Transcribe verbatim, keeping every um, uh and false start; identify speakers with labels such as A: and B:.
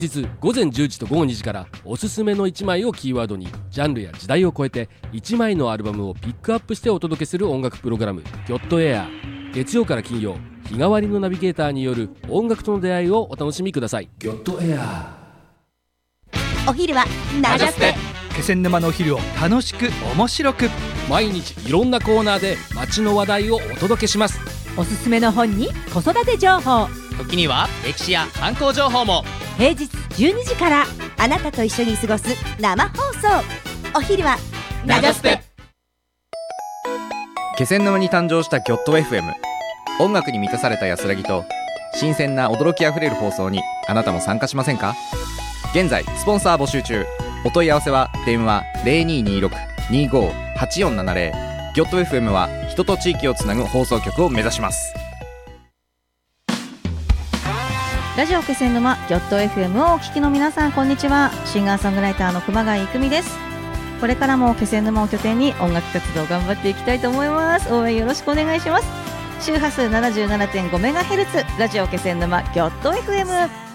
A: 日午前じゅうじと午後にじからおすすめのいちまいをキーワードにジャンルや時代を超えていちまいのアルバムをピックアップしてお届けする音楽プログラムギョットエア。月曜から金曜、日替わりのナビゲーターによる音楽との出会いをお楽しみください。ギョットエア。
B: お昼はナジャステ。
C: 気仙沼のお昼を楽しく面白く、
A: 毎日いろんなコーナーで街の話題をお届けします。
B: おすすめの本に子育て情報、
D: 時には歴史や観光情報も。
B: 平日じゅうにじからあなたと一緒に過ごす生放送。お昼はナジャステ。
E: 気仙沼に誕生したギョット エフエム。 音楽に満たされた安らぎと新鮮な驚きあふれる放送にあなたも参加しませんか？現在スポンサー募集中。お問い合わせは電話 ゼロにーにーろく にーごーはちよんななゼロ。 ギョット エフエム は人と地域をつなぐ放送局を目指します。
F: ラジオ気仙沼ギョット エフエム をお聞きの皆さん、こんにちは。シンガーソングライターの熊谷育美です。これからも気仙沼を拠点に音楽活動頑張っていきたいと思います。応援よろしくお願いします。周波数 ななじゅうななてんごメガヘルツ ラジオ気仙沼ギョット エフエム。